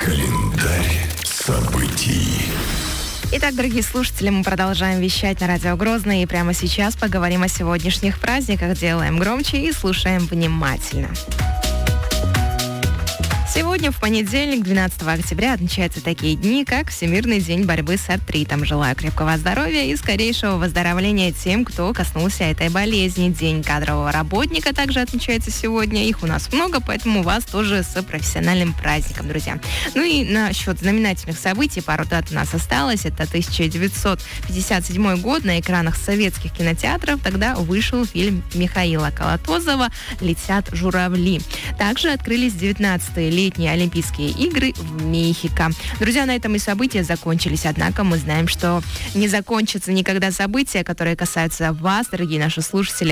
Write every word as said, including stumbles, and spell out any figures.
Календарь событий. Итак, дорогие слушатели, мы продолжаем вещать на радио Грозный. И прямо сейчас поговорим о сегодняшних праздниках. Делаем громче и слушаем внимательно. Сегодня, в понедельник, двенадцатого октября, отмечаются такие дни, как Всемирный день борьбы с артритом. Желаю крепкого здоровья и скорейшего выздоровления тем, кто коснулся этой болезни. День кадрового работника также отмечается сегодня. Их у нас много, поэтому вас тоже с профессиональным праздником, друзья. Ну и насчет знаменательных событий, пару дат у нас осталось. Это тысяча девятьсот пятьдесят седьмой год. На экранах советских кинотеатров тогда вышел фильм Михаила Колотозова «Летят журавли». Также открылись девятнадцатые летние Олимпийские игры в Мехико. Друзья, на этом и события закончились, однако мы знаем, что не закончатся никогда события, которые касаются вас, дорогие наши слушатели.